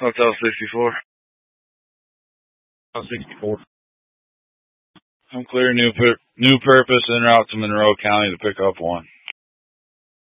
Hotel 64. Hotel 64. I'm clear new purpose en route to Monroe County to pick up one.